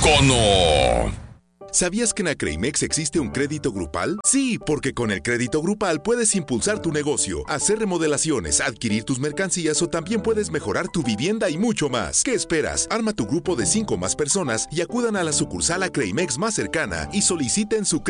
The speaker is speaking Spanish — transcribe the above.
Cono. ¿Sabías que en Acreimex existe un crédito grupal? Sí, porque con el crédito grupal puedes impulsar tu negocio, hacer remodelaciones, adquirir tus mercancías o también puedes mejorar tu vivienda y mucho más. ¿Qué esperas? Arma tu grupo de 5 más personas y acudan a la sucursal Acreimex más cercana y soliciten su crédito